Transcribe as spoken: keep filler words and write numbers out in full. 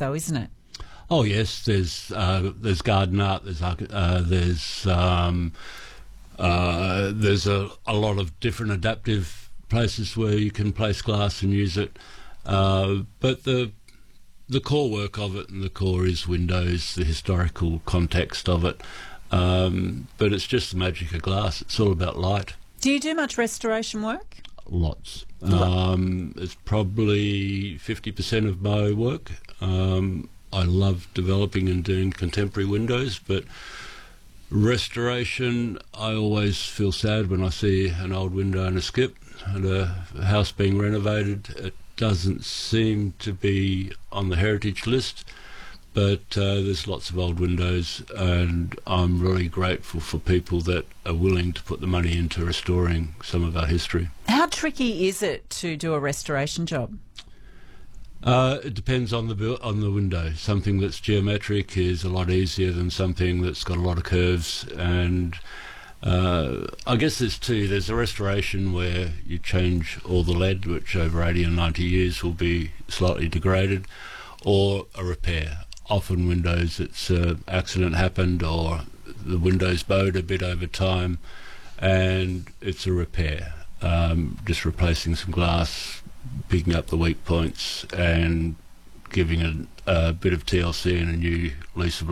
though, isn't it? Oh yes, there's uh, there's garden art, there's arch- uh, there's um, uh, there's a, a lot of different adaptive places where you can place glass and use it. Uh, but the the core work of it and the core is windows, the historical context of it. Um, but it's just the magic of glass. It's all about light. Do you do much restoration work? Lots. Um, it's probably fifty percent of my work. Um, I love developing and doing contemporary windows, but restoration, I always feel sad when I see an old window in a skip and a house being renovated. It doesn't seem to be on the heritage list, but uh, there's lots of old windows, and I'm really grateful for people that are willing to put the money into restoring some of our history. How tricky is it to do a restoration job? Uh, it depends on the bu- on the window. Something that's geometric is a lot easier than something that's got a lot of curves. And uh, I guess there's two. There's a restoration where you change all the lead, which over eighty and ninety years will be slightly degraded, or a repair. Often windows, it's an accident happened, or the window's bowed a bit over time, and it's a repair. Um, just replacing some glass, picking up the weak points and giving a, a bit of T L C and a new lease of